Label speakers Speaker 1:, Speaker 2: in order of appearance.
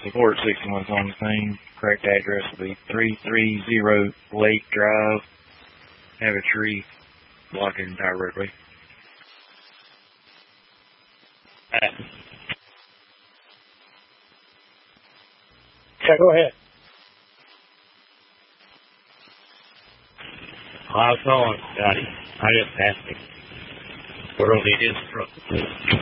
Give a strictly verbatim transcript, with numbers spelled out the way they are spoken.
Speaker 1: Support sixty-one's on the scene. Correct address will be three thirty Lake Drive. Have a tree blocking the entire roadway.
Speaker 2: Right. Yeah, go ahead.
Speaker 3: I was calling, Johnny. I just passed him. We're on the instruction.